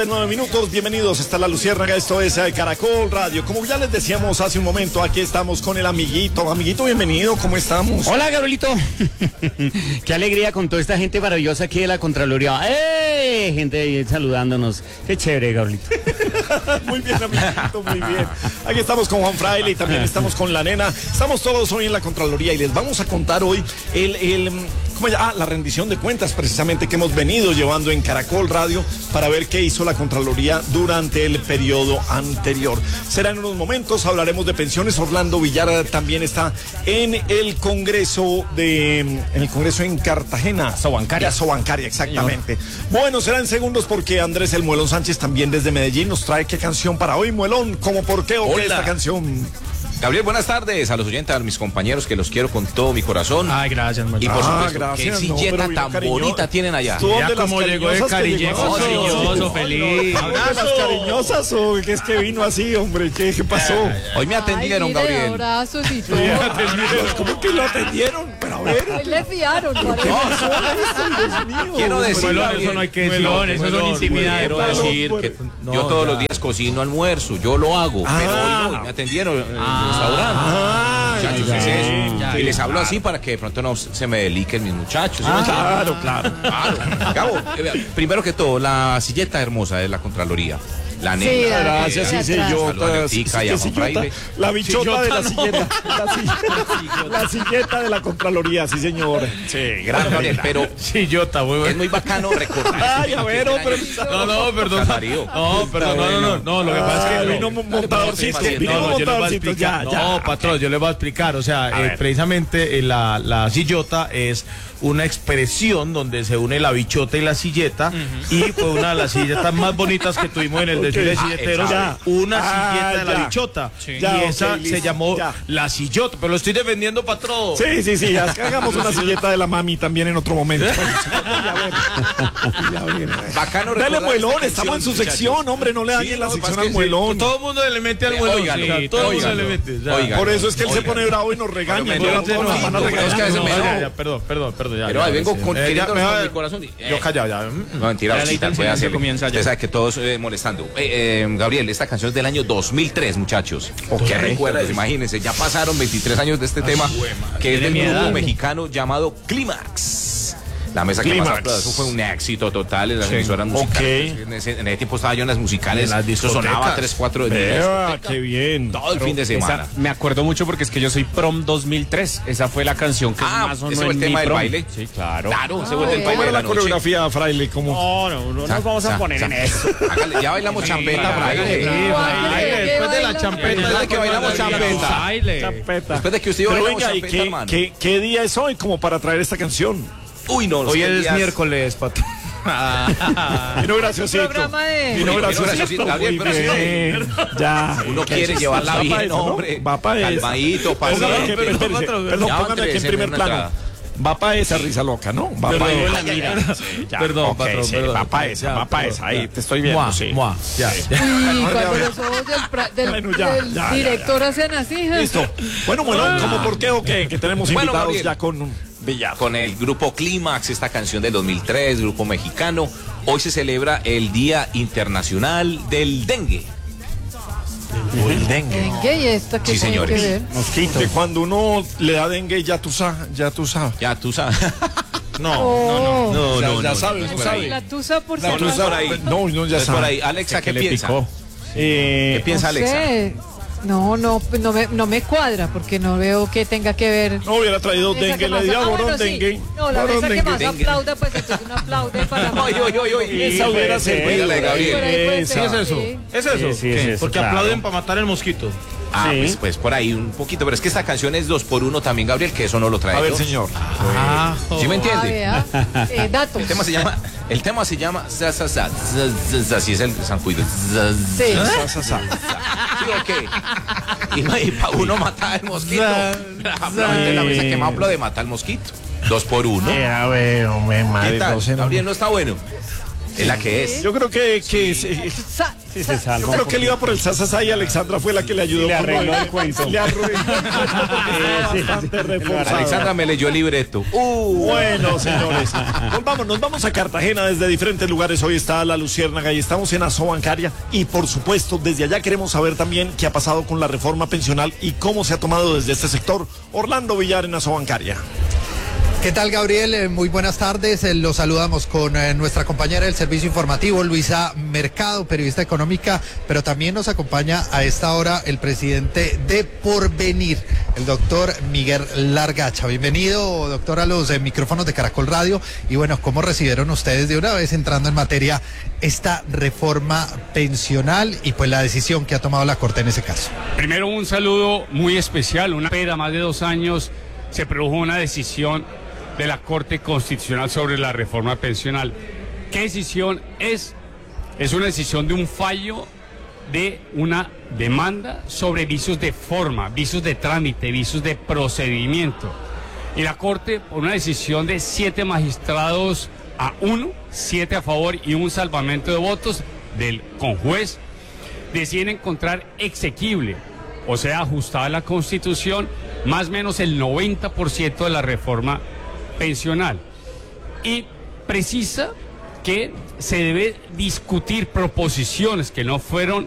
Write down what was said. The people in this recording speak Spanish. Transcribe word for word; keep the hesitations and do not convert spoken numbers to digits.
Nueve minutos, bienvenidos, está la Luciérnaga, esto es Caracol Radio. Como ya les decíamos hace un momento, aquí estamos con el amiguito. Amiguito, bienvenido, ¿cómo estamos? Hola, Gabrielito. Qué alegría con toda esta gente maravillosa aquí de la Contraloría. ¡Eh! Gente ahí saludándonos. Qué chévere, Gabrielito. Muy bien, amiguito, muy bien. Aquí estamos con Juan Fraile y también estamos con la nena. Estamos todos hoy en la Contraloría y les vamos a contar hoy el... el ¿Cómo ya? Ah, la rendición de cuentas precisamente que hemos venido llevando en Caracol Radio para ver qué hizo la Contraloría durante el periodo anterior. Será en unos momentos, hablaremos de pensiones. Orlando Villar también está en el Congreso de, en el Congreso en Cartagena. Sobancaria. Sobancaria, exactamente. Señor. Bueno, será en segundos porque Andrés el Muelón Sánchez también desde Medellín nos trae qué canción para hoy, Muelón, ¿cómo por qué o qué esta canción? Gabriel, buenas tardes a los oyentes, a mis compañeros que los quiero con todo mi corazón. Ay, gracias, y por ah, supuesto, gracias, qué no, silleta tan cariño, bonita tienen allá. Ya como llegó de cariñoso, cariñoso, feliz. ¿Abrazo? ¿Las cariñosas o qué es que vino así, hombre? ¿Qué, qué pasó? Hoy me atendieron, Ay, mire, Gabriel. Abrazos y todo. ¿Cómo que lo atendieron? Pero a ver. Hoy le fiaron. ¿Qué pasó? Dios mío. Quiero decir, Muelón, Gabriel, eso no hay que decirlo, eso son intimidades. quiero decir que No, yo todos ya. los días cocino almuerzo, yo lo hago, Ah. pero hoy no, me atendieron en el restaurante. Ah, Muchachos, ya, ¿qué es eso? ya, y les ya, hablo claro. así para que de pronto no se me deliquen mis muchachos. ¿Sí me Ah, entienden? claro, claro. Claro. Gabo, eh, vea, primero que todo, la silleta hermosa de la Contraloría. La Sí, nena. Gracias, sí, Atrás. señor. Saludos a Letica y a Juan Fraile. La bichota Sillota, de la no. silleta. La silleta, la silleta de la Contraloría, sí, señor. Sí, Bueno, grande. Gabriel, pero Sí, yo está muy es muy bacano recordar. Ay, a ver, hombre. No, no, perdón. Darío. No, perdón, no, no, no, no, lo que pasa es que vino no, montadorcito, no, no, vino no, yo les voy a montadorcito, explicar. ya, ya. No, patrón, yo les voy a explicar. O sea, eh, ver. precisamente eh, la, la sillota es una expresión donde se une la bichota y la silleta, y fue una de las silletas más bonitas que tuvimos en el desfile de Ah, silleteros, ya. una Ah, silleta de la ya. bichota, y Ya, esa ok, listo, se llamó ya. la sillota, pero lo estoy defendiendo, patrón. Sí, sí, sí, ya hagamos una silleta de la mami también en otro momento. Ya ver. Ya ver. Bacano Dale, recordar Muelón, esta estamos en su canción, sección, muchachos. hombre, no le dañen Sí, la no, sección pasa al que Muelón. Todo el mundo le mete al muelón. Óigalo, Sí, todo el mundo óigalo, le mete. ya. óigalo. Por eso es que él se Oigan. pone bravo y nos regaña. Pero No, me- no, no, nos van a no, regañar. es que a veces No, me ya, enojo. ya, perdón, perdón, perdón. Ya, Pero ya, ahí vengo sí. con Eh, ya, queriendo me va- con mi corazón. y- Yo eh, callado ya. No, mentira, Ya, Osita, la puede hacerle. comienza ya. Usted sabe que todos eh, molestando. Eh, eh, Gabriel, esta canción es del año dos mil tres, muchachos. ¿Qué recuerdos? Imagínense, ya pasaron veintitrés años de este tema, que es del Tiene mi grupo edad. mexicano llamado Clímax. La mesa que Clímax. más aplaudió, eso fue un éxito total en las Sí. emisoras musicales. Ok. En, ese, en ese tiempo estaba yo en las musicales, En las eso sonaba discotecas. tres, cuatro días. Vea, qué bien. Todo el fin de semana. Esa- me acuerdo mucho porque es que yo soy prom dos mil tres. Esa fue la canción que Ah, más sonó ese fue el en tema mi del prom. baile. Sí, claro. Claro, se Ah, vuelve el bueno. baile ¿Cómo de era la la noche. coreografía, Fraile? ¿Cómo? No, no, no nos vamos a poner en eso. Hágale, ya bailamos champeta, Fraile. Fraile, después de la champeta. Después de que bailamos champeta. Champeta. Después de que usted y yo Pero bailamos venga, ¿y champeta, qué, hermano. qué, qué día es hoy como para traer esta canción? Uy, no, Hoy los es días- miércoles, patrón. Vino graciosito. programa de- Vino Vino graciosito. graciosito, Gabriel, Muy pero sí. bien. Ya. Uno quiere llevarla Va pa' bien, esa, ¿no? hombre. Va pa' esa. Calmadito, Póngame aquí, paciente. espérese, Pero, Perdón, ya van póngame aquí tres en en primer una plano. entrada. Va pa' esa risa loca, ¿no? Va pa' Perdón, esa. mira. Ya, Perdón, ok, patrón, sí, perdón. va pa' esa, Ya, va pa' perdón, esa. Ahí ya. te estoy viendo, Mua, sí. mua, ya. Y cuando ya. los ojos del, pra- del- Bueno, ya, del ya, ya, director hacen así. ¿eh? Listo. Bueno, bueno, ¿cómo por qué o qué? Que tenemos Bueno, invitados Gabriel. ya con un Villar. Con el grupo Clímax, esta canción del dos mil tres, grupo mexicano. Hoy se celebra el Día Internacional del Dengue. El dengue. Dengue, ¿y esta qué Sí, tiene señores. que ver? Mosquito. Que cuando uno le da dengue, ya tú sabes, ya tú sabes. Ya tú sabes. No, Oh, no, Ya- no, ya no. sabes, no no por sabes. ahí. La tusa por La si tú acaso. por sabes. ahí. No, no, ya Entonces, por sabes. ahí, Alexa, ¿qué le piensa? picó. Eh, ¿Qué piensa No Alexa? sé. No, no, pues no me, no me cuadra porque no veo que tenga que ver. No hubiera traído Esa dengue, que le más- di a ah, Borón bueno, sí. dengue. No, la Borón mesa que dengue. más dengue. aplauda, pues entonces un aplaude para Oye, oye, oye, oye. Esa hubiera Pues, servido. dígale, Gabriel. Por ahí puede Esa. ser, ¿Qué es eso? sí. ¿Es eso? Sí, sí, ¿Qué? es eso, Porque claro. aplauden para matar el mosquito. Ah, Sí. pues, pues por ahí un poquito, pero es que esta canción es dos por uno también, Gabriel, que eso no lo trae. A ver, yo. señor. Ah, ¿Sí me Ah, entiende? vea. Eh, datos. El tema se llama, el tema se llama, za, za, za, za, za, za, así es el San Cuido. Za, za, Sí. Sa, sa, sa. ¿sí o qué? Y, y para uno matar al mosquito. Aplaude la mesa que más aplaude mata al mosquito. Dos por uno. A ver, hombre, ¿Qué madre. tal? no sé, no. Gabriel, no está bueno. Es la que es. Yo creo que, que sí. Sa- Sí, sa- se salva Yo un creo que él iba poquito. por el Sasasá y Alexandra fue la que le ayudó. Le con arregló lo- el cuento. Le arregló el cuento porque estaba bastante reforzado. Alexandra me leyó el libreto. Uh, bueno, señores. Nos vamos, nos vamos a Cartagena desde diferentes lugares. Hoy está La Luciérnaga y estamos en Asobancaria. Y por supuesto, desde allá queremos saber también qué ha pasado con la reforma pensional y cómo se ha tomado desde este sector. Orlando Villar en Asobancaria. ¿Qué tal, Gabriel? Eh, Muy buenas tardes. Eh, Los saludamos con eh, nuestra compañera del servicio informativo, Luisa Mercado, periodista económica, pero también nos acompaña a esta hora el presidente de Porvenir, el doctor Miguel Largacha. Bienvenido, doctor, a los eh, micrófonos de Caracol Radio. Y bueno, ¿cómo recibieron ustedes de una vez entrando en materia esta reforma pensional y pues la decisión que ha tomado la Corte en ese caso? Primero, un saludo muy especial. Una espera, más de dos años, se produjo una decisión de la Corte Constitucional sobre la reforma pensional. ¿Qué decisión es? Es una decisión de un fallo de una demanda sobre vicios de forma, vicios de trámite, vicios de procedimiento. Y la Corte, por una decisión de siete magistrados a uno, siete a favor y un salvamento de votos del conjuez, deciden encontrar exequible, o sea, ajustada a la Constitución, más o menos el noventa por ciento de la reforma pensional, y precisa que se debe discutir proposiciones que no fueron